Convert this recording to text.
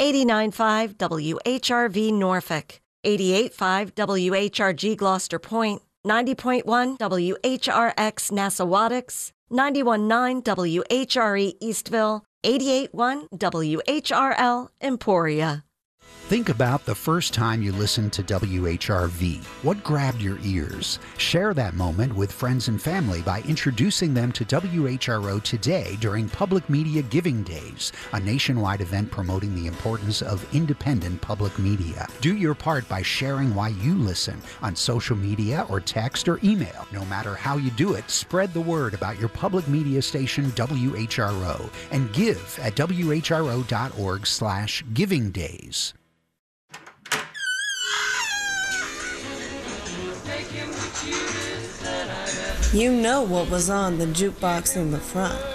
89.5 WHRV Norfolk, 88.5 WHRG Gloucester Point, 90.1 WHRX Nassawadox, 91.9 WHRE Eastville, 88.1 WHRL Emporia. Think about the first time you listened to WHRV. What grabbed your ears? Share that moment with friends and family by introducing them to WHRO today during Public Media Giving Days, a nationwide event promoting the importance of independent public media. Do your part by sharing why you listen on social media or text or email. No matter how you do it, spread the word about your public media station WHRO and give at whro.org/givingdays. You know what was on the jukebox in the front.